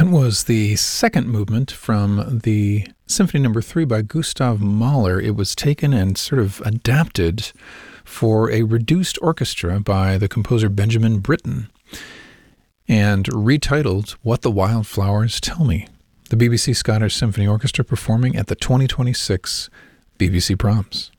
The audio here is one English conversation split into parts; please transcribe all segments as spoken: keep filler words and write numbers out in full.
That was the second movement from the Symphony Number Three by Gustav Mahler. It was taken and sort of adapted for a reduced orchestra by the composer Benjamin Britten and retitled What the Wildflowers Tell Me. The B B C Scottish Symphony Orchestra performing at the twenty twenty-six B B C Proms.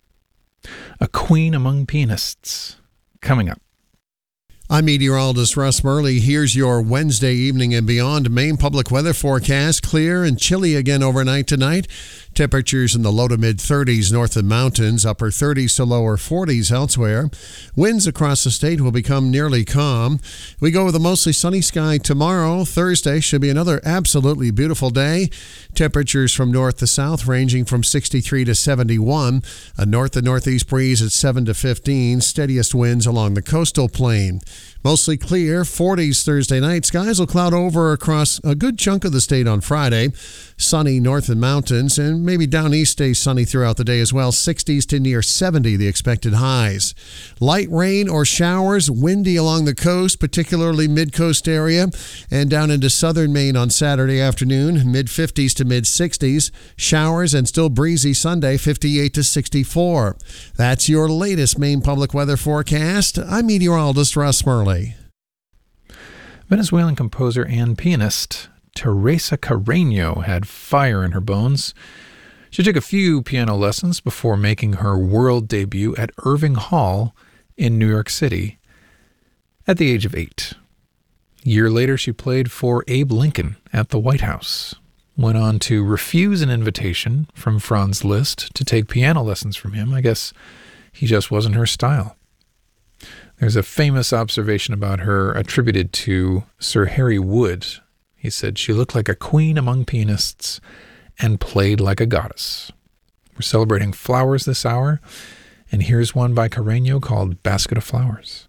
A Queen Among Pianists coming up. I'm meteorologist Russ Murley. Here's your Wednesday evening and beyond Maine public weather forecast. Clear and chilly again overnight tonight. Temperatures in the low to mid thirties north of the mountains, upper thirties to lower forties elsewhere. Winds across the state will become nearly calm. We go with a mostly sunny sky tomorrow. Thursday should be another absolutely beautiful day. Temperatures from north to south ranging from sixty-three to seventy-one. A north to northeast breeze at seven to fifteen. Steadiest winds along the coastal plain. Mostly clear, forties Thursday night. Skies will cloud over across a good chunk of the state on Friday. Sunny north and mountains, and maybe down east stays sunny throughout the day as well. sixties to near seventy, the expected highs. Light rain or showers, windy along the coast, particularly mid-coast area, and down into southern Maine on Saturday afternoon, mid-fifties to mid-sixties. Showers and still breezy Sunday, fifty-eight to sixty-four. That's your latest Maine public weather forecast. I'm meteorologist Russ Murley. Venezuelan composer and pianist Teresa Carreño had fire in her bones. She took a few piano lessons before making her world debut at Irving Hall in New York City at the age of eight. A year later, she played for Abe Lincoln at the White House, went on to refuse an invitation from Franz Liszt to take piano lessons from him. I guess he just wasn't her style. There's a famous observation about her attributed to Sir Harry Wood. He said she looked like a queen among pianists and played like a goddess. We're celebrating flowers this hour, and here's one by Carreño called Basket of Flowers.